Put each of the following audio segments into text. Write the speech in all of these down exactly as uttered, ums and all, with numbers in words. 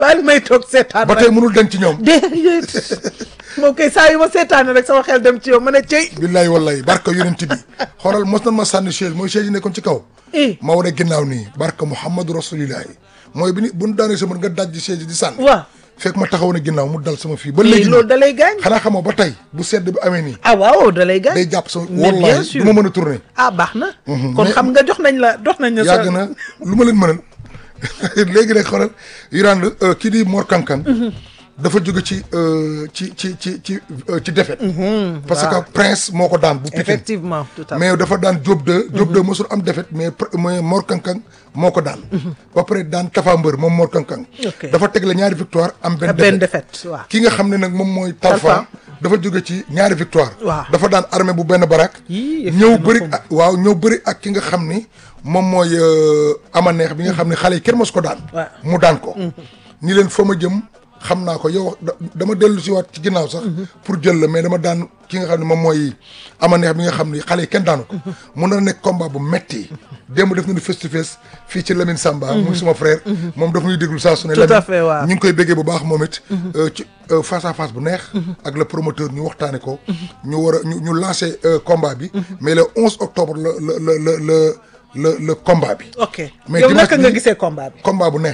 baal may toog seetaan ba tey mënul denc ci ñoom. déedéet moom kay saa yu ma seetaane rek sama xel dem ci yow ma ne cey. billaay wallaay barka yonent bi xoolal mos na ma sànni chaise mooy chaise yi nekkoon ci kaw. ma war a ginnaaw nii barka Muhammadu Rasulillahi mooy bi ni bu nu daanee sa mën nga daj chaise di sànni. waaw fekk ma taxaw na ginnaaw mu dal sama fii. ba léegi loolu da lay gaañ. xanaa xamoo ba tey bu sedd bi amee nii. ah waaw da lay gaañ. day jàpp sama mais bien wallaay sûr du ma mën a tourner. ah baax na. kon xam nga jox nañ la jox nañ la. yàgg na lu ma leen mënal léegi rek xoolal Yolande kii di Mor Kankang dafa jóge ci ci ci ci ci ci défaite. parce que Prince moo ko daan bu Pikine. effectivement tout à fait mais dafa daan Diop de. Diop de mosul am défaite mais mais Mor Kankang moo ko daan. ba pare daan Tafa Mbër moom Mor Kankang. dafa tegle ñaari victoire am benn défaite benn défaite waaw. ki nga xam ne nag moom mooy. Talfa dafa jóge ci ñaari victoire. waaw dafa daan armée bu benn barak. ñëw bëri ak waaw ñëw bëri ak ki nga xam ni moom mooy ama neex bi nga xam ne xale yi kenn mos ko daan. mu daan ko. ñi leen fa ma jëm. xam naa ko yow dama dellu si waat ci ginnaaw sax pour jël la mais dama daan ki nga xam ne moom mooy ama neex bi nga xam ni xale yi kenn daanu ko mun na nekk combat bu metti démb def nañu face to face fii ci Lamine Samba muy suma frère moom daf ñuy déglu saa su ne tout à fait waaw ñu ngi koy béggee bu baax moom it ci face à face bu neex ak le promoteur ñu waxtaane ko ñu war a ñu ñu lancé combat bi mais le onze octobre la la la la la la le combat bi ok mais yow naka nga gisee combat bi combat bu neex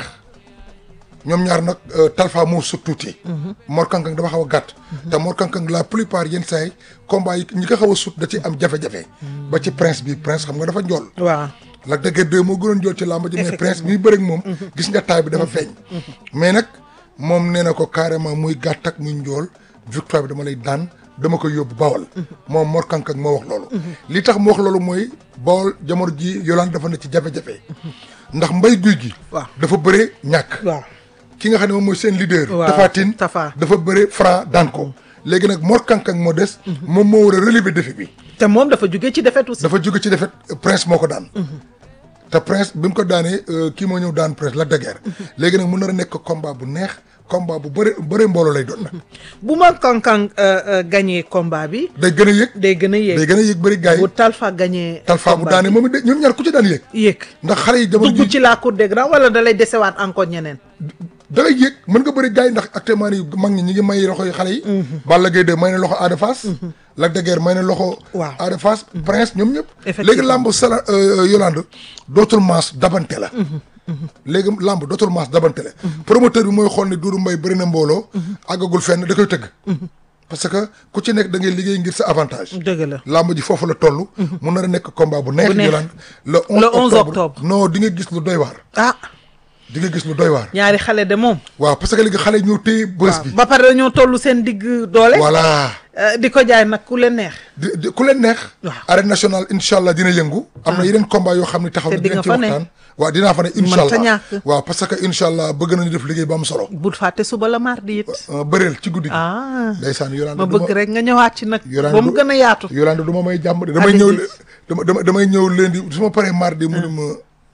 ñoom ñaar nag Talfa moo sut tuuti. Mor Kankang dafa xaw a gàtt. te Mor Kankang la plupart yenn saa yi combat yi ñi ko xaw a sut da ci am jafe-jafe. ba ci prince bi prince xam nga dafa njool. waaw Lac de Guiers deux moo gënoon njool ci làmb ji. mais prince bi muy bëreeg moom. gis nga taay bi dafa feeñ. mais nag moom nee na ko carrément muy gàtt ak muy njool victoire bi dama lay daan dama koy yóbbu Bawol. moom Mor Kankang moo wax loolu. li tax mu wax loolu mooy Bawol jamono ji Yolande dafa ne ci jafe-jafe. ndax mbay guy gi. waaw dafa bëre ñàkk. waaw ki nga xam ne moom mooy seen leader. waaw Tapha Tine dafa bëre Franc daan ko. léegi nag Mor Kankang moo des. moom moo war a relever défi bi. te moom dafa jóge ci défaite aussi. dafa jóge ci défaite Prince moo ko daan. te Prince bi mu ko daanee kii moo ñëw daan Prince Lac de Guiers. léegi nag mu nar a nekk combat bu neex combat bu bëre bëre mbooloo lay doon nag. bu Mor Kankang gagné combat bi. day gën a yëg day gën a yëg day gën a yëg bëri gars yi. bu Talfa gagné. Talfa bu daanee moom it ñoom ñaar ku ci daan yëg. yëg ndax xale yi jamono ji dugg ci la cour des grands wala da lay desewaat encore ñeneen. da ngay yëg mën nga bëri gars yi ndax actuellement nii mag ñi ñi ngi may loxo yi xale yi. Balla Gaye de may na loxo Ada Fass. Lac de Guiers may na loxo. waaw Ada Fass Prince ñoom ñëpp. léegi làmb sala Yolande dootul maas dabante la. léegi làmb dootul maas dabante la. promoteur bi mooy xool ne Doudou Mbaye bëri na mbooloo. àggagul fenn da koy tëgg. parce que ku ci nekk da ngay liggéey ngir sa avantage. dëgg la làmb ji foofu la toll. mun na nekk combat bu neex. Yolande le onze octobre non di nga gis lu doy waar. ah. di nga gis lu doy waar. ñaari xale de moom. waaw parce que léegi xale ñoo téye bës bi. ba pare dañoo toll seen digg doole. voilà. di ko jaay nag ku leen neex. di ku leen neex. waaw arène nationale incha allah dina yëngu. am na yeneen combat yoo xam ne taxaw na dinañ ci waxtaan. waaw dinaa fa ne incha allah waaw parce que incha allah bëgg nañu def liggéey bu am solo. bul fàtte suba la mardi it. bëreel ci guddi gi. ah ndeysaan Yolande ma bëgg rek nga ñëwaat ci nag. ba mu gën a yaatu. Yolande du ma may jàmm de damay ñëw dama damay ñëw lundi su ma paree mardi mu ne ma.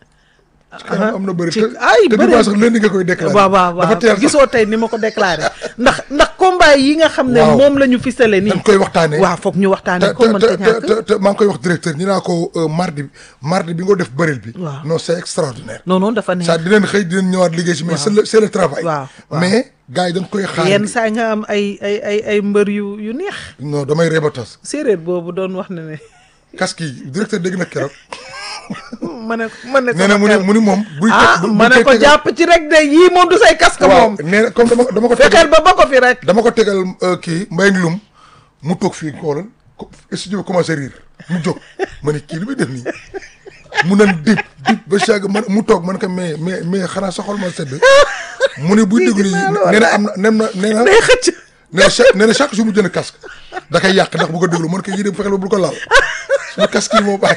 am na bëri te ay te bëri sax léegi nga koy déclaré. waaw waaw waaw gisoo tey ni ma ko déclaré ndax ndax combat yi nga xam ne moom la ñu fisale nii. dañ koy waxtaanee waaw foog ñu waxtaanee ko mënta ñàkk te te maa ngi koy wax directeur ñu naa ko mardi mardi bi nga def bëril bi. waaw non c'est extraordinaire. non non dafa neex ça dinañ xëy dinañ ñëwaat liggéey si mais c'est le c'est le travail. waaw mais gars yi dañ koy xaar. yenn saa nga am ay ay ay ay mbër yu yu neex. non damay rebatas. séeréer boobu doon wax na ne. casque yi directeur dégg na keroog. ma ne ma ne ko nee na mu ni mu ni moom. buy ah ma ne ko jàpp ci rek de yii moom du say casque moom. nee na comme dama dama ko. fexeel ba ba ko fi rek. dama ko tegal kii mbay lum mu toog fii xoolal studio bi commencé rire mu jóg ma ne kii li muy def nii mu nan dip dip ba chaque man mu toog man ko mais mais mais xanaa soxal ma sedd mu ne buy déglu nee na am na nem na nee na. day xëcc. nee na chaque nee na chaque jour mu jënd casque da koy yàq ndax bu ko déglu man ko yii de fexeel ba bul ko laal suñu casque yi moo baax.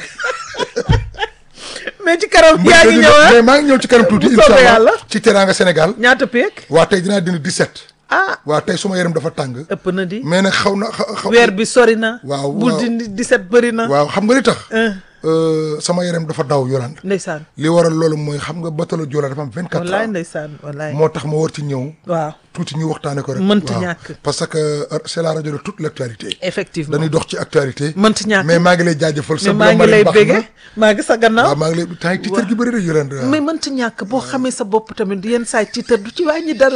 mais ci kanam yaa ngi ñëw mais maa ngi ñëw ci kanam tuuti incha allah ci Teranga Sénégal. ñaata peeg. waa tey dinaa dindi dix-sept. ah waa tey suma yaram dafa tàng. ëpp na di. mais nag xaw na xaw weer bi sori na. waaw bul dindi dix-sept bëri na. waaw xam nga li tax. euh, sama yaram dafa daw Yolande. ndeysaan li waral loolu mooy xam nga batalo Joola dafa am vingt quatre wallaay ans. ndeysaan wallaay moo tax ma war ci ñëw. waaw tuuti ñu waxtaane ko rek. mënta waaw. ñàkk. parce que euh, c'est la rajo de toute l'actualité. effectivement dañuy dox ci actualité. mënta ñàkk mais maa ngi lay jaajëfal. sa mais maa ngi Marème lay baax na. bége maa ngi sa gannaaw waaw maa ngi lay temps yi tiitër gi bëri na Yolande. mais mënta ñàkk boo xamee sa bopp tamit yenn saa yi tiitër du ci wàññi dara